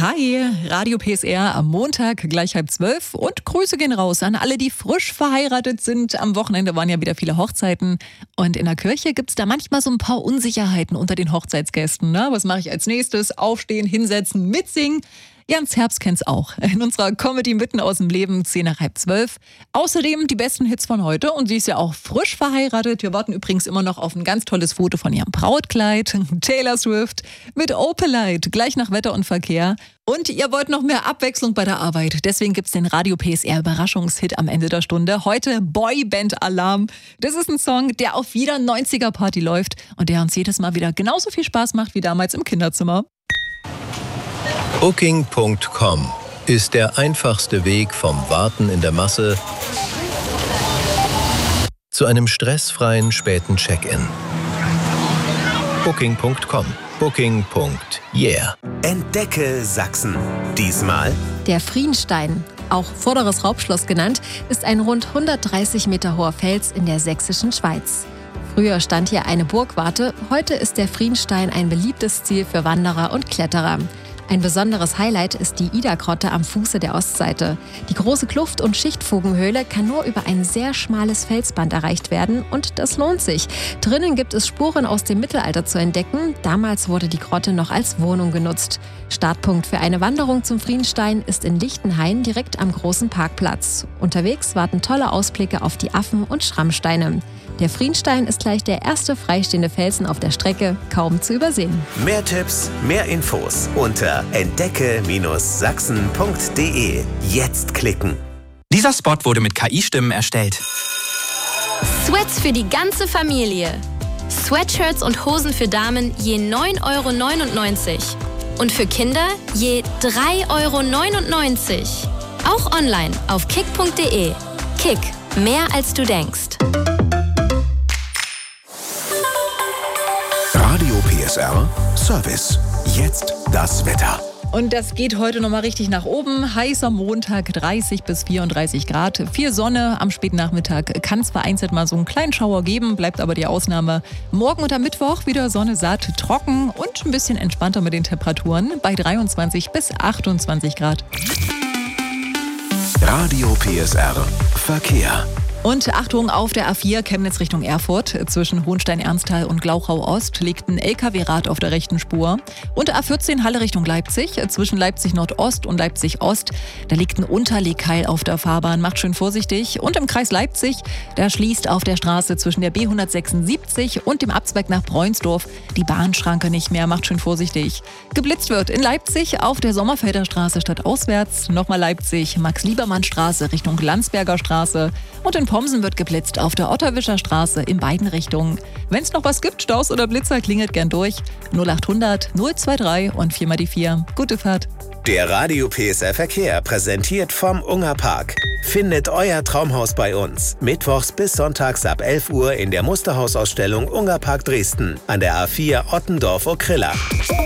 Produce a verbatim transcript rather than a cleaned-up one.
Hi, Radio P S R am Montag gleich halb zwölf und Grüße gehen raus an alle, die frisch verheiratet sind. Am Wochenende waren ja wieder viele Hochzeiten und in der Kirche gibt es da manchmal so ein paar Unsicherheiten unter den Hochzeitsgästen. Ne? Was mache ich als nächstes? Aufstehen, hinsetzen, mitsingen? Jans Herbst kennt's auch. In unserer Comedy mitten aus dem Leben, zehn nach halb zwölf. Außerdem die besten Hits von heute und sie ist ja auch frisch verheiratet. Wir warten übrigens immer noch auf ein ganz tolles Foto von ihrem Brautkleid. Taylor Swift mit Opalite, gleich nach Wetter und Verkehr. Und ihr wollt noch mehr Abwechslung bei der Arbeit. Deswegen gibt's den Radio P S R Überraschungshit am Ende der Stunde. Heute Boyband Alarm. Das ist ein Song, der auf jeder neunziger Party läuft und der uns jedes Mal wieder genauso viel Spaß macht wie damals im Kinderzimmer. Booking Punkt com ist der einfachste Weg vom Warten in der Masse zu einem stressfreien späten Check-in. Booking Punkt com. Booking. Yeah. Entdecke Sachsen. Diesmal der Frienstein, auch Vorderes Raubschloss genannt, ist ein rund hundertdreißig Meter hoher Fels in der sächsischen Schweiz. Früher stand hier eine Burgwarte, heute ist der Frienstein ein beliebtes Ziel für Wanderer und Kletterer. Ein besonderes Highlight ist die Ida-Grotte am Fuße der Ostseite. Die große Kluft- und Schichtfugenhöhle kann nur über ein sehr schmales Felsband erreicht werden und das lohnt sich. Drinnen gibt es Spuren aus dem Mittelalter zu entdecken. Damals wurde die Grotte noch als Wohnung genutzt. Startpunkt für eine Wanderung zum Frienstein ist in Lichtenhain direkt am großen Parkplatz. Unterwegs warten tolle Ausblicke auf die Affen und Schrammsteine. Der Frienstein ist gleich der erste freistehende Felsen auf der Strecke, kaum zu übersehen. Mehr Tipps, mehr Infos unter entdecke Sachsen Punkt de. Jetzt klicken. Dieser Spot wurde mit K I-Stimmen erstellt. Sweats für die ganze Familie. Sweatshirts und Hosen für Damen je neun Euro neunundneunzig. Und für Kinder je drei Euro neunundneunzig. Auch online auf kick Punkt de. Kick, mehr als du denkst. Radio P S R Service. Jetzt das Wetter. Und das geht heute nochmal richtig nach oben. Heißer Montag, dreißig bis vierunddreißig Grad. Viel Sonne. Am späten Nachmittag kann es vereinzelt mal so einen kleinen Schauer geben, bleibt aber die Ausnahme. Morgen und am Mittwoch wieder Sonne satt, trocken und ein bisschen entspannter mit den Temperaturen bei dreiundzwanzig bis achtundzwanzig Grad. Radio P S R Verkehr. Und Achtung, auf der A vier Chemnitz Richtung Erfurt. Zwischen Hohenstein-Ernsthal und Glauchau-Ost liegt ein L K W-Rad auf der rechten Spur. Und A vierzehn Halle Richtung Leipzig. Zwischen Leipzig-Nordost und Leipzig-Ost. Da liegt ein Unterlegkeil auf der Fahrbahn. Macht schön vorsichtig. Und im Kreis Leipzig, da schließt auf der Straße zwischen der B hundertsechsundsiebzig und dem Abzweig nach Bräunsdorf die Bahnschranke nicht mehr. Macht schön vorsichtig. Geblitzt wird in Leipzig auf der Sommerfelder Straße stadtauswärts. Nochmal Leipzig, Max-Liebermann-Straße Richtung Landsberger Straße. Und in Pomsen wird geblitzt auf der Otterwischer Straße in beiden Richtungen. Wenn es noch was gibt, Staus oder Blitzer, klingelt gern durch. null achthundert null drei und vier mal die vier. Gute Fahrt. Der Radio P S R Verkehr präsentiert vom Ungerpark. Findet euer Traumhaus bei uns. Mittwochs bis sonntags ab elf Uhr in der Musterhausausstellung Ungerpark Dresden an der A vier Ottendorf-Okrilla.